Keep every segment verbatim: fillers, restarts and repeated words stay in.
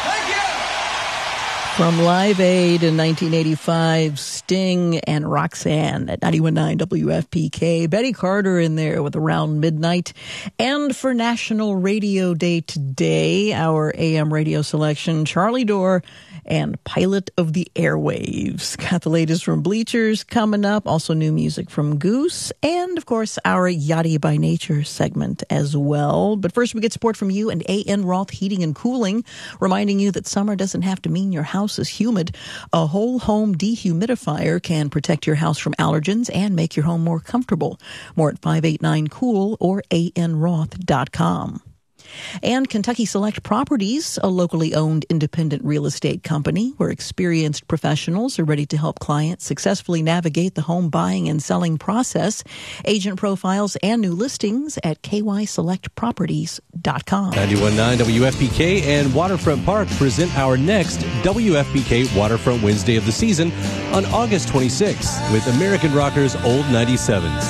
From Live Aid in nineteen eighty-five, Sting and Roxanne at ninety-one point nine W F P K. Betty Carter in there with Around Midnight. And for National Radio Day today, our A M radio selection, Charlie Dore and Pilot of the Airwaves. Got the latest from Bleachers coming up. Also new music from Goose. And, of course, our Yachty by Nature segment as well. But first, we get support from you and A N Roth Heating and Cooling, reminding you that summer doesn't have to mean your house is humid. A whole home dehumidifier can protect your house from allergens and make your home more comfortable. More at five eight nine cool or A N roth dot com. And Kentucky Select Properties, a locally owned independent real estate company where experienced professionals are ready to help clients successfully navigate the home buying and selling process. Agent profiles and new listings at k y select properties dot com. ninety-one point nine W F P K and Waterfront Park present our next W F P K Waterfront Wednesday of the season on August twenty-sixth with American Rockers Old ninety-sevens.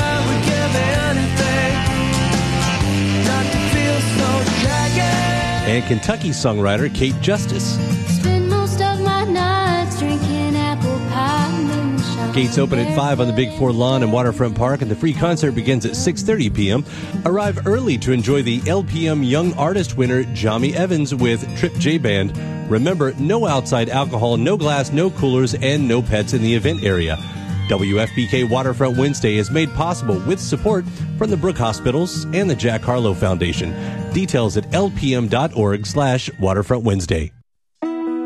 And Kentucky songwriter Kate Justice. Spend most of my nights drinking apple pie moonshine. Gates open at five on the Big Four Lawn in Waterfront Park, and the free concert begins at six thirty p.m. Arrive early to enjoy the L P M Young Artist winner, Jami Evans, with Trip J Band. Remember, no outside alcohol, no glass, no coolers, and no pets in the event area. W F P K Waterfront Wednesday is made possible with support from the Brook Hospitals and the Jack Harlow Foundation. Details at lpm.org slash Waterfront Wednesday.